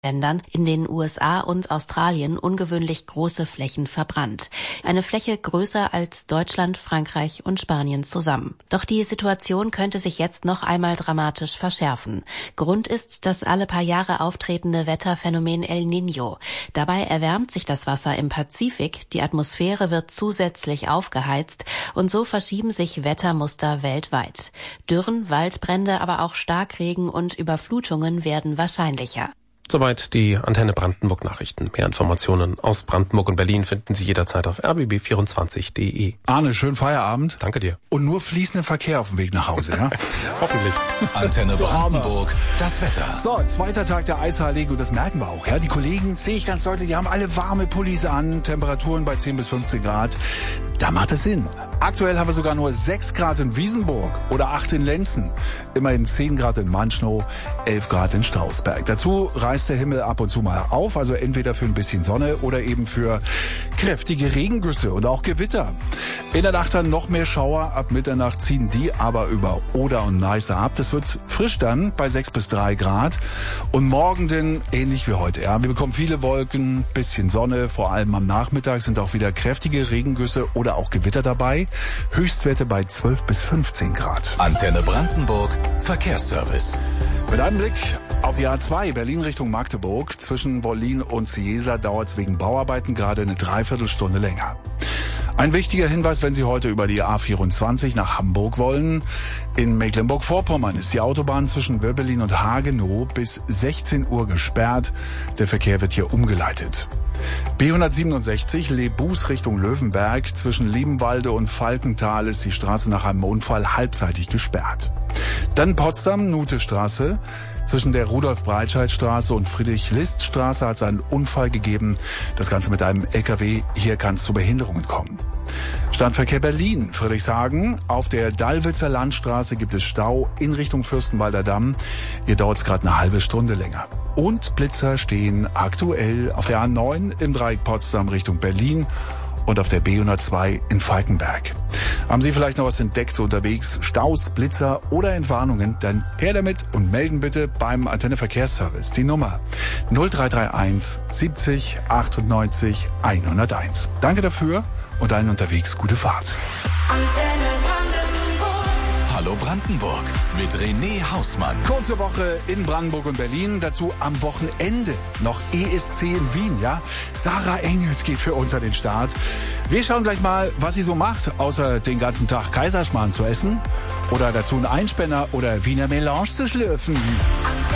Ländern in den USA und Australien ungewöhnlich große Flächen verbrannt. Eine Fläche größer als Deutschland, Frankreich und Spanien zusammen. Doch die Situation könnte sich jetzt noch einmal dramatisch verschärfen. Grund ist das alle paar Jahre auftretende Wetterphänomen El Niño. Dabei erwärmt sich das Wasser im Pazifik, die Atmosphäre wird zusätzlich aufgeheizt und so verschieben sich Wettermuster weltweit. Dürren, Waldbrände, aber auch Starkregen und Überflutungen werden wahrscheinlicher. Soweit die Antenne Brandenburg Nachrichten. Mehr Informationen aus Brandenburg und Berlin finden Sie jederzeit auf rbb24.de. Arne, schönen Feierabend. Danke dir. Und nur fließenden Verkehr auf dem Weg nach Hause, ja? Hoffentlich. Antenne Brandenburg, das Wetter. So, zweiter Tag der Eisheiligen und das merken wir auch, ja? Die Kollegen, sehe ich ganz deutlich, die haben alle warme Pullis an, Temperaturen bei 10 bis 15 Grad. Da macht es Sinn. Aktuell haben wir sogar nur 6 Grad in Wiesenburg oder 8 in Lenzen. Immerhin 10 Grad in Manschnow, 11 Grad in Strausberg. Dazu reißt der Himmel ab und zu mal auf, also entweder für ein bisschen Sonne oder eben für kräftige Regengüsse und auch Gewitter. In der Nacht dann noch mehr Schauer, ab Mitternacht ziehen die aber über Oder und Neiße ab. Das wird frisch dann bei 6 bis 3 Grad und morgen dann ähnlich wie heute. Ja, wir bekommen viele Wolken, bisschen Sonne, vor allem am Nachmittag sind auch wieder kräftige Regengüsse oder auch Gewitter dabei. Höchstwerte bei 12 bis 15 Grad. Antenne Brandenburg, Verkehrsservice. Mit einem Blick auf die A2 Berlin Richtung Magdeburg. Zwischen Wollin und Ciesa dauert es wegen Bauarbeiten gerade eine Dreiviertelstunde länger. Ein wichtiger Hinweis, wenn Sie heute über die A24 nach Hamburg wollen. In Mecklenburg-Vorpommern ist die Autobahn zwischen Wöbbelin und Hagenow bis 16 Uhr gesperrt. Der Verkehr wird hier umgeleitet. B167 Lebus Richtung Löwenberg. Zwischen Liebenwalde und Falkenthal ist die Straße nach einem Unfall halbseitig gesperrt. Dann Potsdam-Nute-Straße. Zwischen der Rudolf-Breitscheid-Straße und Friedrich-List-Straße hat es einen Unfall gegeben. Das Ganze mit einem LKW. Hier kann es zu Behinderungen kommen. Stadtverkehr Berlin, Friedrichshagen. Auf der Dallwitzer Landstraße gibt es Stau in Richtung Fürstenwalder Damm. Hier dauert es gerade eine halbe Stunde länger. Und Blitzer stehen aktuell auf der A9 im Dreieck Potsdam Richtung Berlin und auf der B102 in Falkenberg. Haben Sie vielleicht noch was entdeckt unterwegs? Staus, Blitzer oder Entwarnungen? Dann her damit und melden bitte beim Antenne Verkehrsservice. Die Nummer 0331 70 98 101. Danke dafür und allen unterwegs gute Fahrt. Hallo Brandenburg mit René Hausmann. Kurze Woche in Brandenburg und Berlin. Dazu am Wochenende noch ESC in Wien, ja? Sarah Engels geht für uns an den Start. Wir schauen gleich mal, was sie so macht, außer den ganzen Tag Kaiserschmarrn zu essen oder dazu einen Einspänner oder Wiener Melange zu schlürfen.